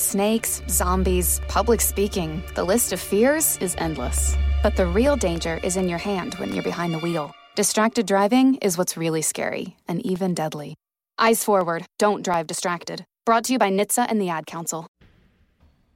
Snakes, zombies, public speaking. The list of fears is endless. But the real danger is in your hand when you're behind the wheel. Distracted driving is what's really scary and even deadly. Eyes forward, don't drive distracted. Brought to you by NHTSA and the Ad Council.